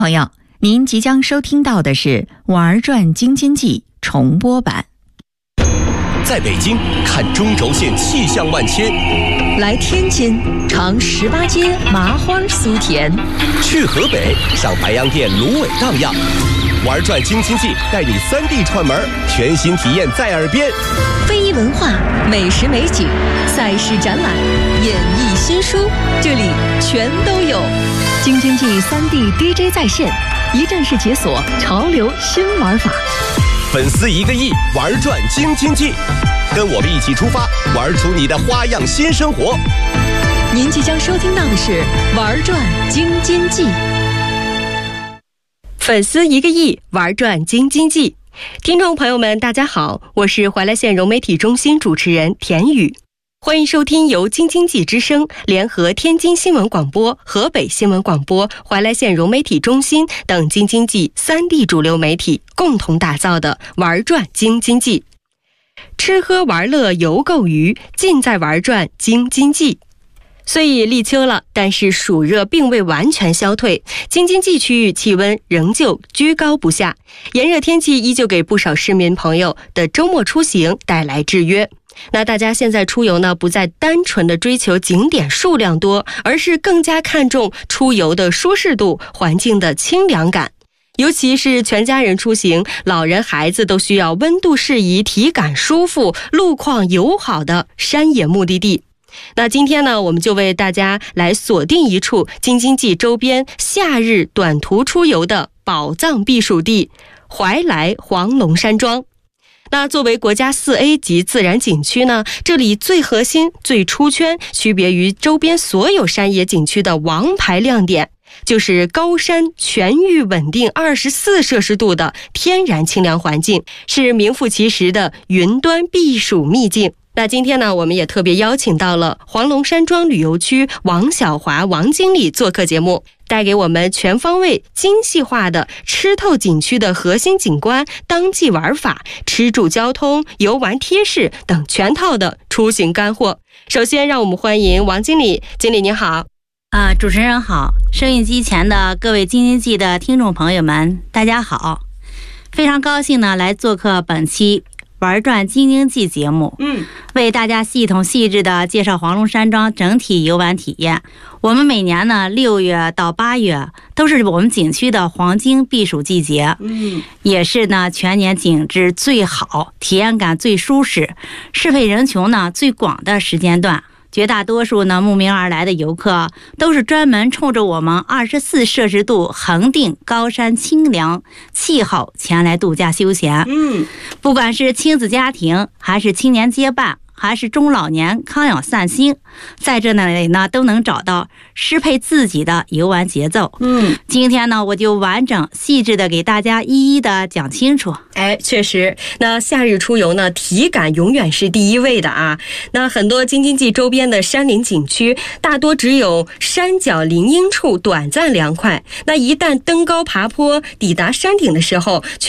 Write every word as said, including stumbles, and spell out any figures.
朋友，您即将收听到的是《玩转京津冀》重播版。 在北京看中轴线气象万千， 来天津尝十八街麻花酥甜， 去河北上白洋淀芦苇荡漾。玩转京津冀带你三地串门，全新体验在耳边。 非遗文化、美食美景、赛事展览、演艺新书，这里全都有。京津冀三地 D J 在线，一站式解锁潮流新玩法。 粉丝一个亿，玩转京津冀，跟我们一起出发，玩出你的花样新生活。 您即将收听到的是《玩转京津冀》。 粉丝一个亿，玩转京津冀。听众朋友们大家好，我是怀来县融媒体中心主持人田宇，欢迎收听由京津冀之声联合天津新闻广播、河北新闻广播、怀来县融媒体中心等京津冀三地主流媒体共同打造的玩转京津冀。吃喝玩乐游购娱，尽在玩转京津冀。虽已立秋了，但是暑热并未完全消退，京津冀区域气温仍旧居高不下，炎热天气依旧给不少市民朋友的周末出行带来制约。那大家现在出游呢，不再单纯的追求景点数量多，而是更加看重出游的舒适度、环境的清凉感。尤其是全家人出行，老人孩子都需要温度适宜、体感舒服、路况友好的山野目的地。那今天呢，我们就为大家来锁定一处京津冀周边夏日短途出游的宝藏避暑地——怀来黄龙山庄。那作为国家 四 A 级自然景区呢，这里最核心、最出圈，区别于周边所有山野景区的王牌亮点，就是高山全域稳定二十四摄氏度的天然清凉环境，是名副其实的云端避暑秘境。那今天呢，我们也特别邀请到了黄龙山庄旅游区王小华王经理做客节目，带给我们全方位精细化的吃透景区的核心景观、当季玩法、吃住交通、游玩贴士等全套的出行干货。首先让我们欢迎王经理。经理您好。 啊，主持人好，收音机前的各位京津冀的听众朋友们大家好，非常高兴呢来做客本期玩转京津冀节目，嗯，为大家系统细致的介绍黄龙山庄整体游玩体验。我们每年呢六月到八月都是我们景区的黄金避暑季节，嗯，也是呢全年景致最好、体验感最舒适、适配人群呢最广的时间段。绝大多数呢慕名而来的游客都是专门冲着我们二十四摄氏度恒定高山清凉气候前来度假休闲。嗯，不管是亲子家庭，还是青年结伴，还是中老年康养散心，在这里呢都能找到适配自己的游玩节奏。嗯，今天呢我就完整细致的给大家一一的讲清楚。 哎，确实，那夏日出游呢，体感永远是第一位的啊。那很多京津冀周边的山林景区，大多只有山脚林荫处短暂凉快，那一旦登高爬坡，抵达山顶的时候，